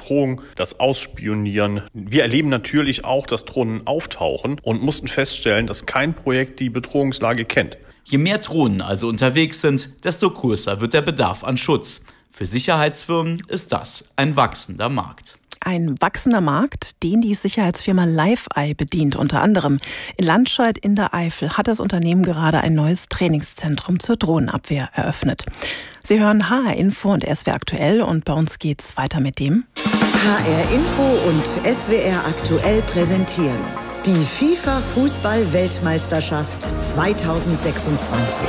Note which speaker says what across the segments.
Speaker 1: Bedrohung, das Ausspionieren. Wir erleben natürlich auch, dass Drohnen auftauchen und mussten feststellen, dass kein Projekt die Bedrohungslage kennt.
Speaker 2: Je mehr Drohnen also unterwegs sind, desto größer wird der Bedarf an Schutz. Für Sicherheitsfirmen ist das ein wachsender Markt.
Speaker 3: Ein wachsender Markt, den die Sicherheitsfirma Live-Eye bedient. Unter anderem in Landscheid in der Eifel hat das Unternehmen gerade ein neues Trainingszentrum zur Drohnenabwehr eröffnet. Sie hören HR Info und SWR Aktuell und bei uns geht's weiter mit dem
Speaker 4: HR Info und SWR Aktuell präsentieren die FIFA-Fußball-Weltmeisterschaft 2026.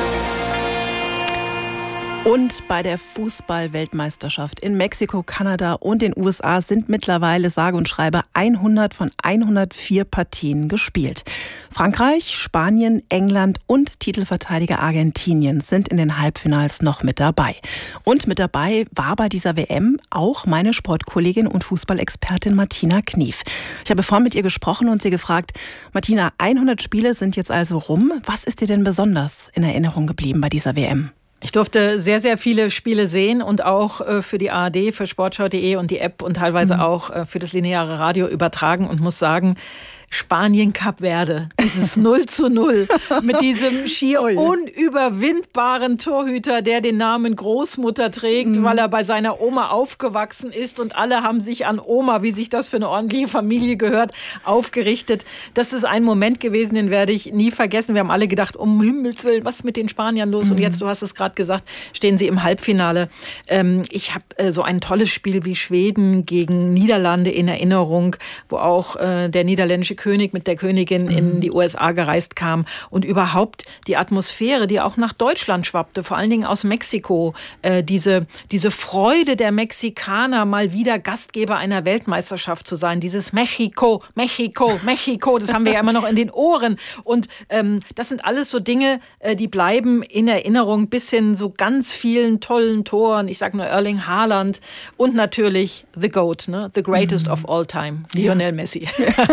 Speaker 3: Und bei der Fußball-Weltmeisterschaft in Mexiko, Kanada und den USA sind mittlerweile sage und schreibe 100 von 104 Partien gespielt. Frankreich, Spanien, England und Titelverteidiger Argentinien sind in den Halbfinals noch mit dabei. Und mit dabei war bei dieser WM auch meine Sportkollegin und Fußballexpertin Martina Knief. Ich habe vorhin mit ihr gesprochen und sie gefragt, Martina, 100 Spiele sind jetzt also rum. Was ist dir denn besonders in Erinnerung geblieben bei dieser WM?
Speaker 5: Ich durfte sehr, sehr viele Spiele sehen und auch für die ARD, für Sportschau.de und die App und teilweise auch für das lineare Radio übertragen und muss sagen, Spanien, Kap Verde, dieses 0:0 mit diesem schier unüberwindbaren Torhüter, der den Namen Großmutter trägt, weil er bei seiner Oma aufgewachsen ist und alle haben sich an Oma, wie sich das für eine ordentliche Familie gehört, aufgerichtet. Das ist ein Moment gewesen, den werde ich nie vergessen. Wir haben alle gedacht, um Himmels Willen, was ist mit den Spaniern los? Und jetzt, du hast es gerade gesagt, stehen sie im Halbfinale. Ich habe so ein tolles Spiel wie Schweden gegen Niederlande in Erinnerung, wo auch der niederländische König mit der Königin in die USA gereist kam und überhaupt die Atmosphäre, die auch nach Deutschland schwappte, vor allen Dingen aus Mexiko, diese Freude der Mexikaner, mal wieder Gastgeber einer Weltmeisterschaft zu sein, dieses Mexiko, Mexiko, Mexiko, das haben wir ja immer noch in den Ohren und das sind alles so Dinge, die bleiben in Erinnerung bis hin so ganz vielen tollen Toren, ich sage nur Erling Haaland und natürlich The GOAT, ne? The greatest of all time, Lionel Messi.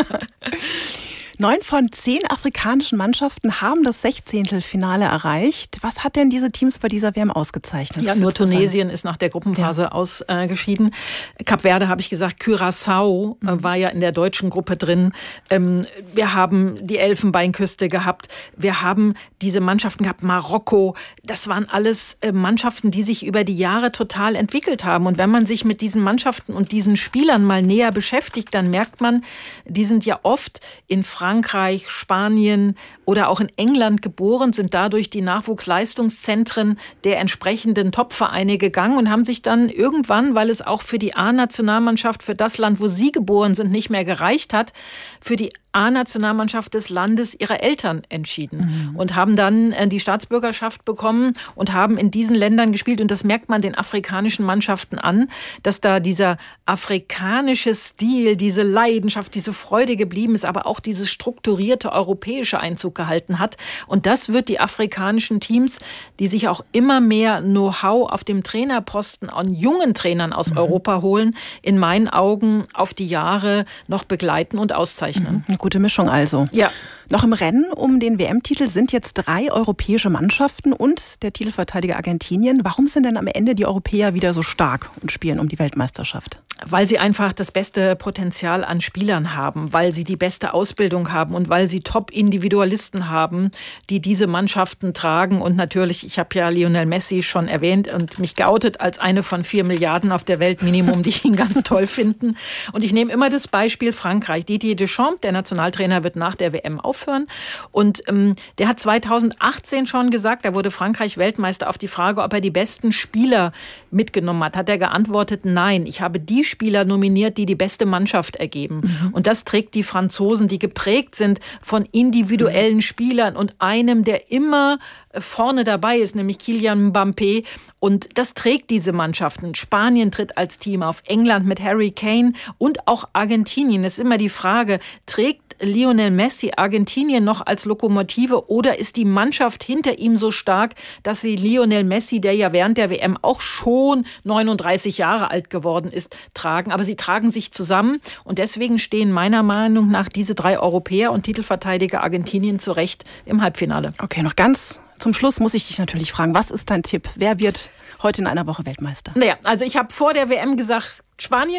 Speaker 3: 9 von 10 afrikanischen Mannschaften haben das 16. Finale erreicht. Was hat denn diese Teams bei dieser WM ausgezeichnet?
Speaker 5: Ja, nur Tunesien ist nach der Gruppenphase ausgeschieden. Kap Verde, habe ich gesagt, Curaçao war ja in der deutschen Gruppe drin. Wir haben die Elfenbeinküste gehabt. Wir haben diese Mannschaften gehabt, Marokko. Das waren alles Mannschaften, die sich über die Jahre total entwickelt haben. Und wenn man sich mit diesen Mannschaften und diesen Spielern mal näher beschäftigt, dann merkt man, die sind ja oft in Frankreich, Spanien oder auch in England geboren, sind dadurch die Nachwuchsleistungszentren der entsprechenden Topvereine gegangen und haben sich dann irgendwann, weil es auch für die A-Nationalmannschaft, für das Land, wo sie geboren sind, nicht mehr gereicht hat, für die A-Nationalmannschaft des Landes ihrer Eltern entschieden und haben dann die Staatsbürgerschaft bekommen und haben in diesen Ländern gespielt. Und das merkt man den afrikanischen Mannschaften an, dass da dieser afrikanische Stil, diese Leidenschaft, diese Freude geblieben ist, aber auch dieses strukturierte europäische Einzug gehalten hat. Und das wird die afrikanischen Teams, die sich auch immer mehr Know-how auf dem Trainerposten an jungen Trainern aus Europa holen, in meinen Augen auf die Jahre noch begleiten und auszeichnen.
Speaker 3: Eine gute Mischung also.
Speaker 5: Ja.
Speaker 3: Noch im Rennen um den WM-Titel sind jetzt 3 europäische Mannschaften und der Titelverteidiger Argentinien. Warum sind denn am Ende die Europäer wieder so stark und spielen um die Weltmeisterschaft?
Speaker 5: Weil sie einfach das beste Potenzial an Spielern haben, weil sie die beste Ausbildung haben und weil sie Top-Individualisten haben, die diese Mannschaften tragen. Und natürlich, ich habe ja Lionel Messi schon erwähnt und mich geoutet als eine von 4 Milliarden auf der Welt Minimum, die ihn ganz toll finden. Und ich nehme immer das Beispiel Frankreich. Didier Deschamps, der Nationaltrainer, wird nach der WM aufhören. Und der hat 2018 schon gesagt, da wurde Frankreich Weltmeister, auf die Frage, ob er die besten Spieler mitgenommen hat er geantwortet, nein, ich habe die Spieler nominiert, die die beste Mannschaft ergeben. Und das trägt die Franzosen, die geprägt sind von individuellen Spielern und einem, der immer vorne dabei ist, nämlich Kylian Mbappé. Und das trägt diese Mannschaften. Spanien tritt als Team auf, England mit Harry Kane und auch Argentinien. Es ist immer die Frage, trägt Lionel Messi Argentinien noch als Lokomotive oder ist die Mannschaft hinter ihm so stark, dass sie Lionel Messi, der ja während der WM auch schon 39 Jahre alt geworden ist, tragen? Aber sie tragen sich zusammen und deswegen stehen meiner Meinung nach diese 3 Europäer und Titelverteidiger Argentinien zu Recht im Halbfinale.
Speaker 3: Okay, noch ganz zum Schluss muss ich dich natürlich fragen, was ist dein Tipp? Wer wird heute in einer Woche Weltmeister?
Speaker 5: Naja, also ich habe vor der WM gesagt, Spanien.